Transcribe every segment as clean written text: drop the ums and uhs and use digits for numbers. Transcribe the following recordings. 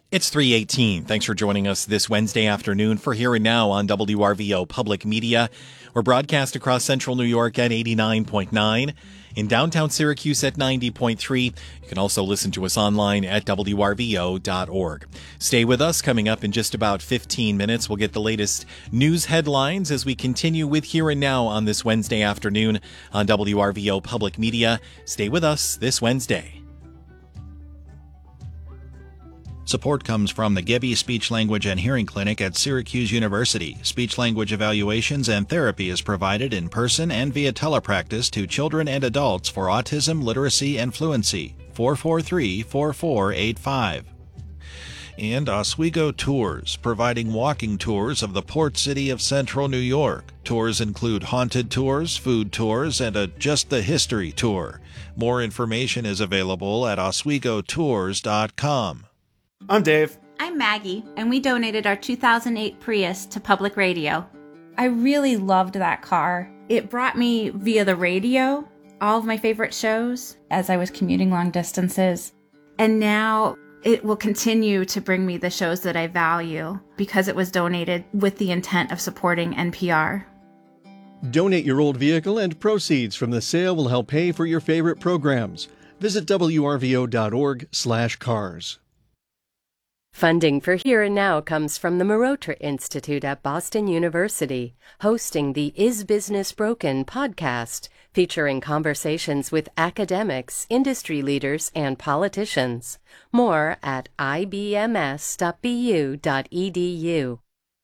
It's 3:18. Thanks for joining us this Wednesday afternoon for Here and Now on WRVO Public Media. We're broadcast across central New York at 89.9, in downtown Syracuse at 90.3. You can also listen to us online at WRVO.org. Stay with us. Coming up in just about 15 minutes, we'll get the latest news headlines as we continue with Here and Now on this Wednesday afternoon on WRVO Public Media. Stay with us this Wednesday. Support comes from the Gebbie Speech Language and Hearing Clinic at Syracuse University. Speech-language evaluations and therapy is provided in person and via telepractice to children and adults for autism, literacy, and fluency. 443-4485. And Oswego Tours, providing walking tours of the port city of central New York. Tours include haunted tours, food tours, and a Just the History tour. More information is available at oswegotours.com. I'm Dave. I'm Maggie, and we donated our 2008 Prius to public radio. I really loved that car. It brought me, via the radio, all of my favorite shows as I was commuting long distances. And now it will continue to bring me the shows that I value because it was donated with the intent of supporting NPR. Donate your old vehicle and proceeds from the sale will help pay for your favorite programs. Visit wrvo.org/cars. Funding for Here and Now comes from the Marotra Institute at Boston University, hosting the Is Business Broken podcast, featuring conversations with academics, industry leaders, and politicians. More at ibms.bu.edu.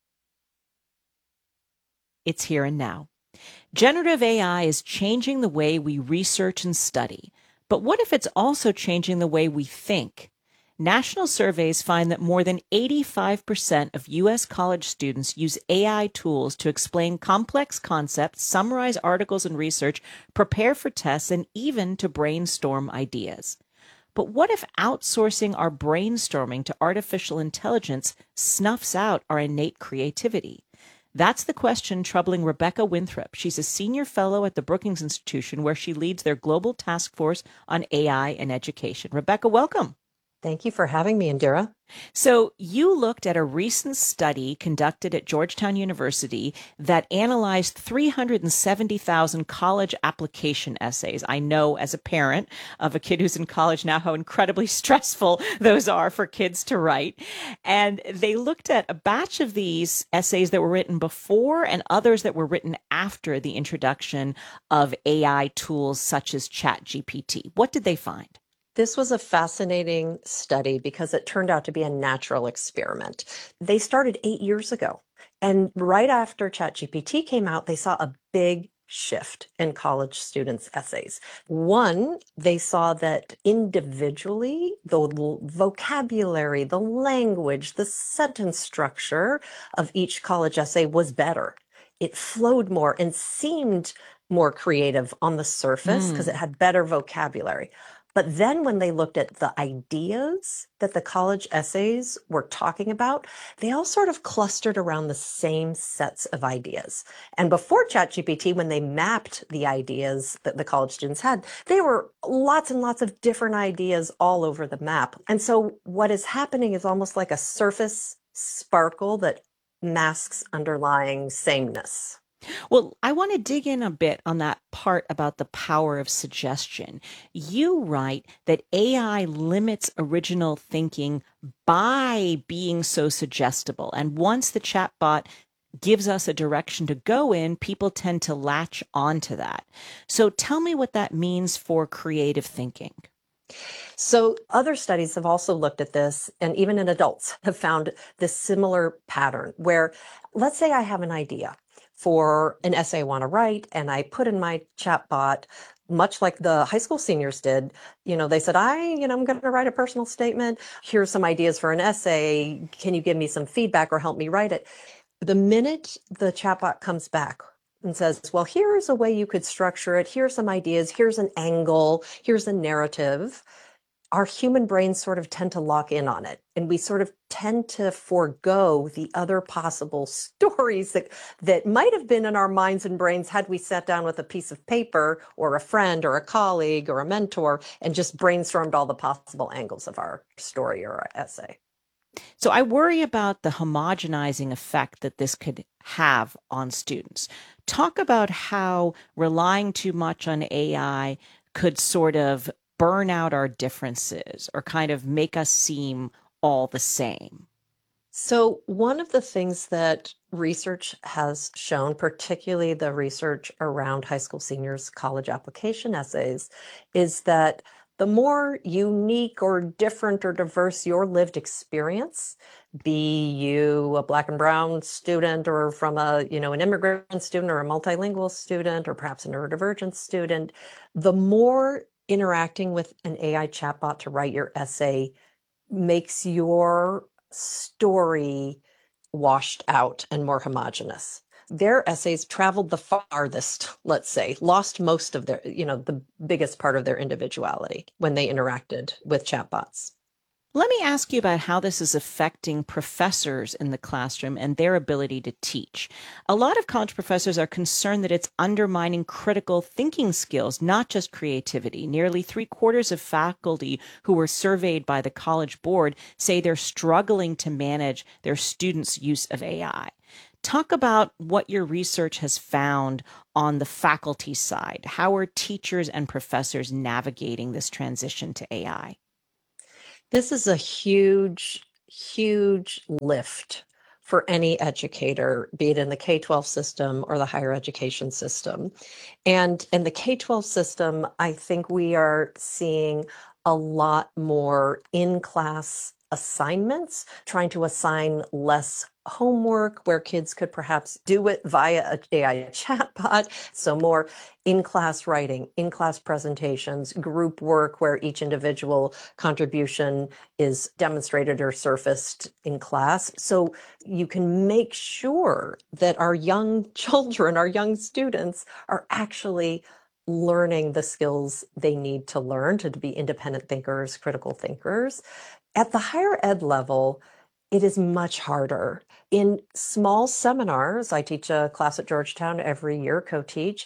It's Here and Now. Generative AI is changing the way we research and study. But what if it's also changing the way we think? National surveys find that more than 85% of U.S. college students use AI tools to explain complex concepts, summarize articles and research, prepare for tests, and even to brainstorm ideas. But what if outsourcing our brainstorming to artificial intelligence snuffs out our innate creativity? That's the question troubling Rebecca Winthrop. She's a senior fellow at the Brookings Institution, where she leads their global task force on AI and education. Rebecca, welcome. Thank you for having me, Indira. So you looked at a recent study conducted at Georgetown University that analyzed 370,000 college application essays. I know as a parent of a kid who's in college now how incredibly stressful those are for kids to write. And they looked at a batch of these essays that were written before and others that were written after the introduction of AI tools such as ChatGPT. What did they find? This was a fascinating study because it turned out to be a natural experiment. They started 8 years ago. And right after ChatGPT came out, they saw a big shift in college students' essays. One, they saw that individually, the vocabulary, the language, the sentence structure of each college essay was better. It flowed more and seemed more creative on the surface because it had better vocabulary. But then when they looked at the ideas that the college essays were talking about, they all sort of clustered around the same sets of ideas. And before ChatGPT, when they mapped the ideas that the college students had, they were lots and lots of different ideas all over the map. And so what is happening is almost like a surface sparkle that masks underlying sameness. Well, I want to dig in a bit on that part about the power of suggestion. You write that AI limits original thinking by being so suggestible. And once the chatbot gives us a direction to go in, people tend to latch onto that. So tell me what that means for creative thinking. So other studies have also looked at this, and even in adults have found this similar pattern where, let's say I have an idea for an essay I want to write, and I put in my chatbot, much like the high school seniors did. They said, I'm going to write a personal statement. Here's some ideas for an essay. Can you give me some feedback or help me write it? The minute the chatbot comes back and says, well, here's a way you could structure it. Here's some ideas. Here's an angle. Here's a narrative. Our human brains sort of tend to lock in on it, and we sort of tend to forego the other possible stories that might have been in our minds and brains had we sat down with a piece of paper or a friend or a colleague or a mentor and just brainstormed all the possible angles of our story or our essay. So I worry about the homogenizing effect that this could have on students. Talk about how relying too much on AI could sort of burn out our differences or kind of make us seem all the same. So, one of the things that research has shown, particularly the research around high school seniors' college application essays, is that the more unique or different or diverse your lived experience, be you a black and brown student or from an immigrant student or a multilingual student or perhaps a neurodivergent student, the more interacting with an AI chatbot to write your essay makes your story washed out and more homogenous. Their essays traveled the farthest, let's say, lost most of their, the biggest part of their individuality when they interacted with chatbots. Let me ask you about how this is affecting professors in the classroom and their ability to teach. A lot of college professors are concerned that it's undermining critical thinking skills, not just creativity. Nearly 3/4 of faculty who were surveyed by the College Board say they're struggling to manage their students' use of AI. Talk about what your research has found on the faculty side. How are teachers and professors navigating this transition to AI? This is a huge, huge lift for any educator, be it in the K-12 system or the higher education system. And in the K-12 system, I think we are seeing a lot more in-class assignments, trying to assign less homework where kids could perhaps do it via an AI chatbot. So more in-class writing, in-class presentations, group work where each individual contribution is demonstrated or surfaced in class. So you can make sure that our young children, our young students are actually learning the skills they need to learn to be independent thinkers, critical thinkers. At the higher ed level, it is much harder. In small seminars, I teach a class at Georgetown every year, co-teach.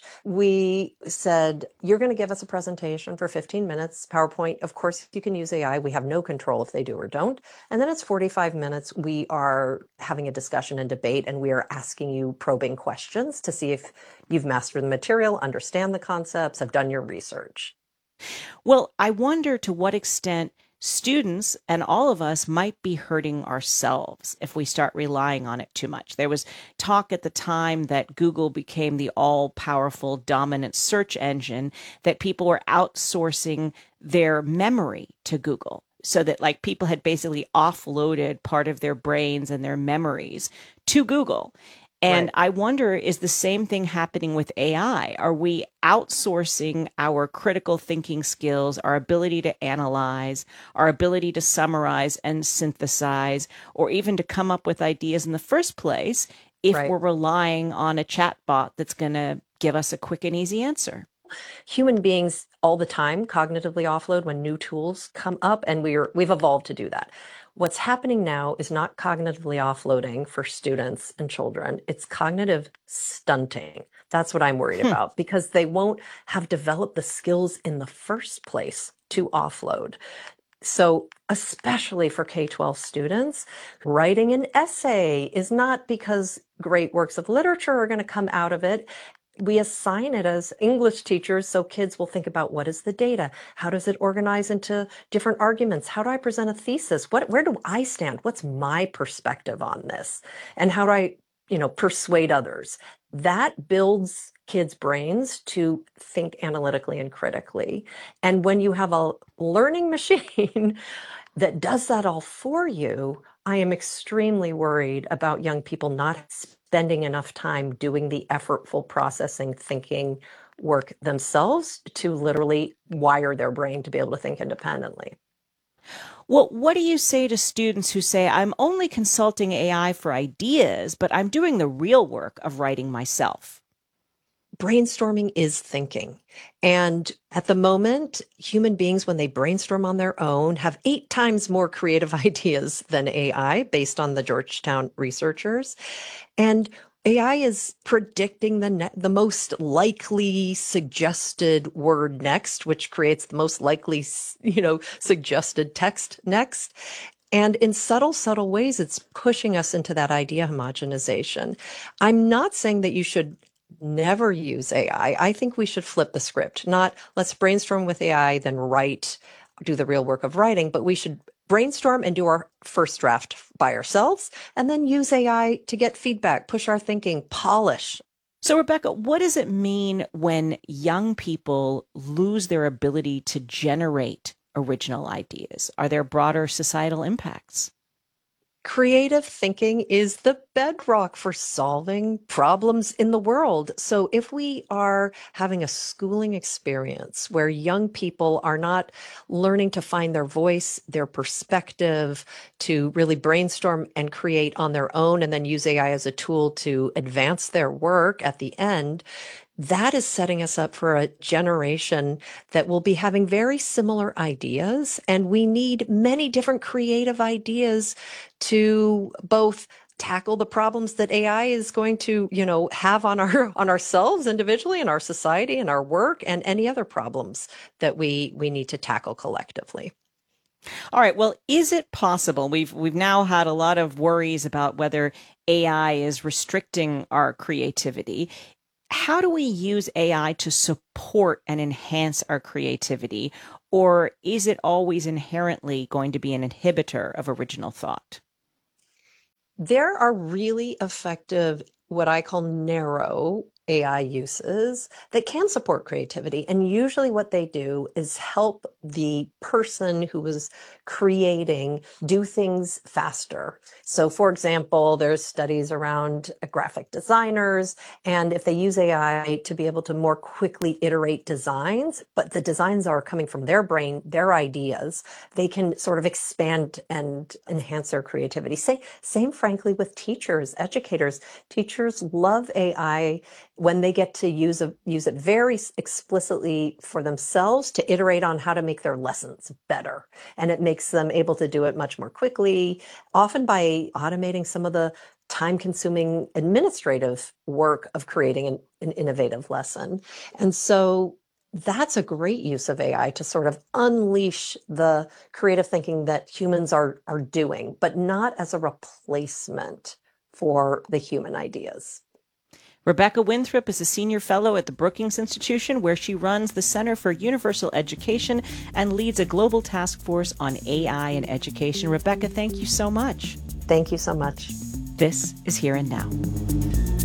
We said, you're going to give us a presentation for 15 minutes, PowerPoint. Of course, you can use AI. We have no control if they do or don't. And then it's 45 minutes. We are having a discussion and debate, and we are asking you probing questions to see if you've mastered the material, understand the concepts, have done your research. Well, I wonder to what extent students and all of us might be hurting ourselves if we start relying on it too much. There was talk at the time that Google became the all-powerful dominant search engine, that people were outsourcing their memory to Google, so that like people had basically offloaded part of their brains and their memories to Google. And Right. I wonder, is the same thing happening with AI? Are we outsourcing our critical thinking skills, our ability to analyze, our ability to summarize and synthesize, or even to come up with ideas in the first place if Right. we're relying on a chatbot that's going to give us a quick and easy answer? Human beings all the time cognitively offload when new tools come up, and we've evolved to do that. What's happening now is not cognitively offloading for students and children. It's cognitive stunting. That's what I'm worried about, because they won't have developed the skills in the first place to offload. So, especially for K-12 students, writing an essay is not because great works of literature are going to come out of it. We assign it as English teachers so kids will think about, what is the data? How does it organize into different arguments? How do I present a thesis? Where do I stand? What's my perspective on this? And how do I, persuade others? That builds kids' brains to think analytically and critically. And when you have a learning machine that does that all for you, I am extremely worried about young people not spending enough time doing the effortful processing, thinking work themselves to literally wire their brain to be able to think independently. Well, what do you say to students who say, I'm only consulting AI for ideas, but I'm doing the real work of writing myself? Brainstorming is thinking. And at the moment, human beings, when they brainstorm on their own, have 8 times more creative ideas than AI, based on the Georgetown researchers. And AI is predicting the most likely suggested word next, which creates the most likely, suggested text next. And in subtle, subtle ways, it's pushing us into that idea homogenization. I'm not saying that you should never use AI. I think we should flip the script, not let's brainstorm with AI, then do the real work of writing, but we should brainstorm and do our first draft by ourselves and then use AI to get feedback, push our thinking, polish. So, Rebecca, what does it mean when young people lose their ability to generate original ideas? Are there broader societal impacts? Creative thinking is the bedrock for solving problems in the world. So if we are having a schooling experience where young people are not learning to find their voice, their perspective, to really brainstorm and create on their own and then use AI as a tool to advance their work at the end, that is setting us up for a generation that will be having very similar ideas. And we need many different creative ideas to both tackle the problems that AI is going to, have on ourselves individually, in our society, in our work, and any other problems that we need to tackle collectively. All right. Well, is it possible? We've now had a lot of worries about whether AI is restricting our creativity. How do we use AI to support and enhance our creativity? Or is it always inherently going to be an inhibitor of original thought? There are really effective, what I call narrow AI uses that can support creativity. And usually what they do is help the person who is creating do things faster. So for example, there's studies around graphic designers, and if they use AI to be able to more quickly iterate designs, but the designs are coming from their brain, their ideas, they can sort of expand and enhance their creativity. Same frankly with teachers, educators. Teachers love AI when they get to use it very explicitly for themselves to iterate on how to make their lessons better. And it makes them able to do it much more quickly, often by automating some of the time-consuming administrative work of creating an innovative lesson. And so that's a great use of AI to sort of unleash the creative thinking that humans are doing, but not as a replacement for the human ideas. Rebecca Winthrop is a senior fellow at the Brookings Institution, where she runs the Center for Universal Education and leads a global task force on AI and education. Rebecca, thank you so much. Thank you so much. This is Here and Now.